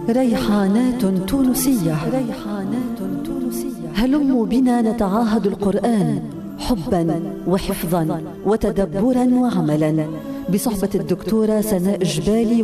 ريحانات تونسية. هلموا بنا نتعاهد القرآن حبا وحفظا وتدبرا وعملا بصحبة الدكتورة سناء جبالي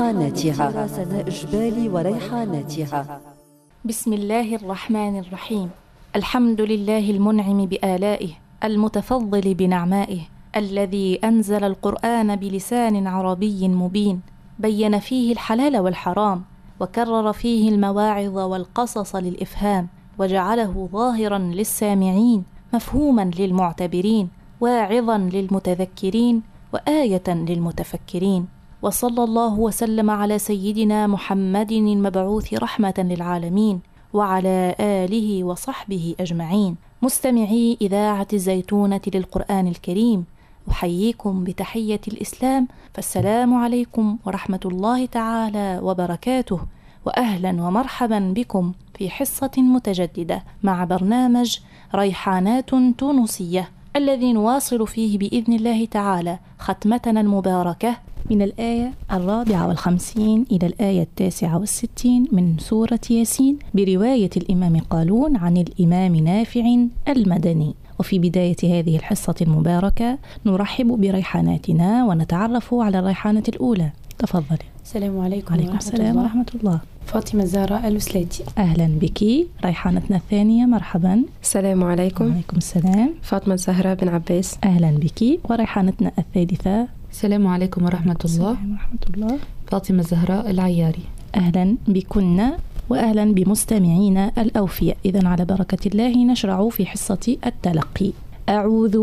وريحاناتها. بسم الله الرحمن الرحيم. الحمد لله المنعم بآلائه المتفضل بنعمائه، الذي أنزل القرآن بلسان عربي مبين، بين فيه الحلال والحرام، وكرر فيه المواعظ والقصص للإفهام، وجعله ظاهرا للسامعين، مفهوما للمعتبرين، واعظا للمتذكرين، وآية للمتفكرين. وصلى الله وسلم على سيدنا محمد المبعوث رحمة للعالمين، وعلى آله وصحبه أجمعين. مستمعي إذاعة الزيتونة للقرآن الكريم، أحييكم بتحية الإسلام، فالسلام عليكم ورحمة الله تعالى وبركاته، وأهلا ومرحبا بكم في حصة متجددة مع برنامج ريحانات تونسية، الذي نواصل فيه بإذن الله تعالى ختمتنا المباركة من الآية 54 إلى الآية 69 من سورة ياسين، برواية الإمام قالون عن الإمام نافع المدني. وفي بداية هذه الحصة المباركة نرحب بريحاناتنا ونتعرف على الريحانة الأولى. تفضلي. السلام عليكم. وعليكم السلام ورحمة الله. فاطمة الزهراء الوسلاتي. أهلا بك. ريحانتنا الثانية، مرحبا. السلام عليكم. وعليكم السلام. فاطمة الزهراء بن عباس. أهلا بك. وريحانتنا الثالثة. السلام عليكم ورحمة الله. فاطمة الزهراء العياري. أهلا بكن وأهلا بمستمعينا الأوفياء. إذن على بركة الله نشرع في حصة التلقي. أعوذ